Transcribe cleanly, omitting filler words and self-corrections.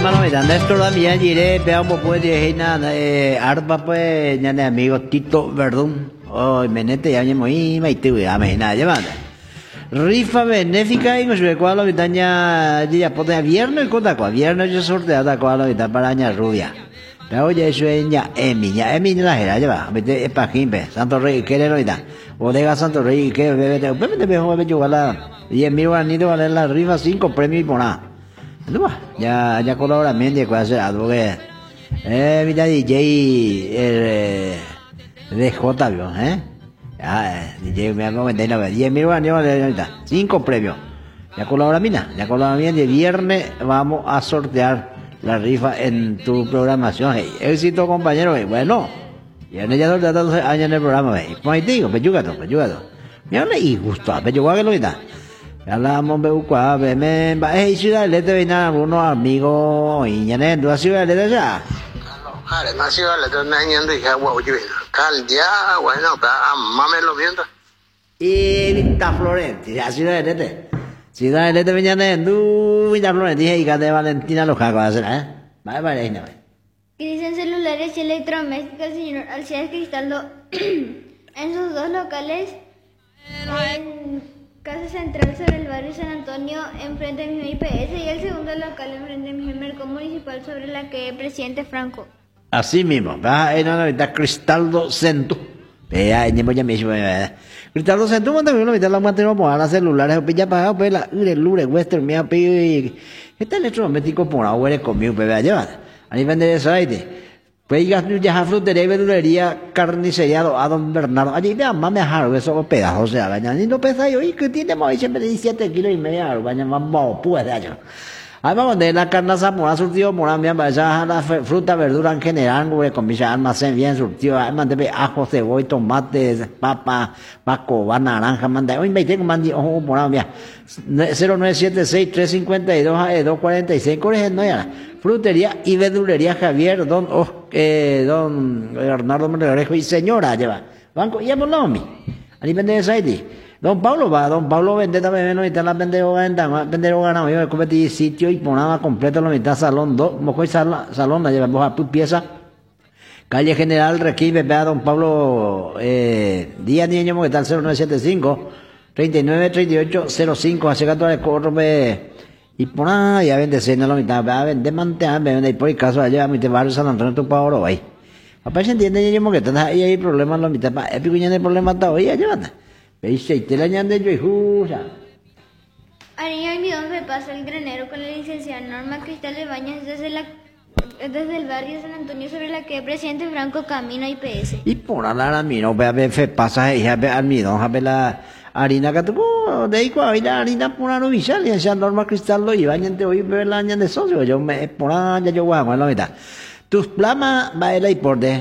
hermano, mira, Néstor también diré, veamos pues, arpa pues, ya de amigo Tito Verdún, oh, menete ya me muy maite, ya me nada, ya manda. Rifa benéfica y nos cual la vitaña ya puede viernes con la viernes yo sorteada con la vitaña para aña rubia. Pero oye eso es ya Emi la era lleva, vete pa Jimbe, Santo Rey, ¿qué le loita? Bodega Santo Rey, ¿qué bebé? Bebé mejor me yo la 10.000 guanitos vale la rifa 5 premios y por nada. Ya colabora bien de cuál será, porque mira DJ DJ vio, DJ me hago 10.000 guanitos vale ahorita, 5 premios. Ya colabora bien de viernes vamos a sortear la rifa en tu programación. Hey, éxito compañero, hey. Bueno, ya no ya 12 años en el programa, hey. Pues digo, peyugato. Mira y gusto, peyugado que lo está. Ya hablamos beucua, me hey, ciudad le te vienen algunos amigos y ya no la ciudad le ya. Vale, la ciudad le te vienen de ya guau yo. Cal ya, bueno, mame lo viendo. Y Vita Florenti, la ciudad le te. Ciudad de Villanueva, tú Villa Florentina y de Valentina los cagos a hacer, Vale. Dicen celulares y electrodomésticos, señor Alcides Cristaldo, en sus dos locales, en Casa Central sobre el barrio San Antonio, enfrente de mi IPS, y el segundo local enfrente de mi mercado municipal sobre la que Presidente Franco. Así mismo, va en la mitad Cristaldo Centro. Vea, ya mismo, Cristaldo Centro, cuando me lo meter la mantenemos por los celulares, ya pagado, pues la lure, western, mía, y este electrodoméstico por ahora conmigo, pues vea, a nivel de eso, pues ya frutería, verdulería, carnicería, a don Bernardo, allí vea, más me dejaron esos pedazos, o sea, bañan, y no pesa yo, y que tiene más, siempre 17 kilos y medio, bañan, vamos, pues, de allá. Además, de la carne mora surtido, mora bien, vaya la fruta, verdura en general, con mi almacén bien surtido, además de ajo, cebolla, tomate, papa, paco, naranja, manda, hoy me tengo mandi, ojo, mora bien, 0976-352-246, corrigen, no ya, frutería y verdulería Javier, don Bernardo Monrejo y señora, lleva, banco, y a Bolomi, a nivel de Saidi. Don Pablo vende también, no está la vender ganado, yo compartí sitio y ponaba completo la mitad salón, mojo y salón, la llevamos a tu pieza, calle General Requibe, vea Don Pablo, día niño, que está el 0975, 393805, hace gato de corbe, y pona, ya vende cena la mitad, va a vender mantener, vende, y por el caso, allá a mi barrio San Antonio, tu Pablo, ahí. Papá se entiende, niño, que está ahí hay problemas la mitad, es picuña de problemas está hoy, allá anda. Veis, te la añade yo y justa. Ariño Almidón me pasa el granero con la licenciada Norma Cristal de Bañas desde el barrio San Antonio sobre la que Presidente Franco camino a IPS. Y por hablar a mí, no ve a ver pasa ella ve Almidón, a ver la harina que tuvo, de ahí cuando la harina por una visa, licenciada Norma Cristal lo iba añade hoy ver la añade socio, yo me por allá yo voy a la mitad. Tus plamas va a ir por de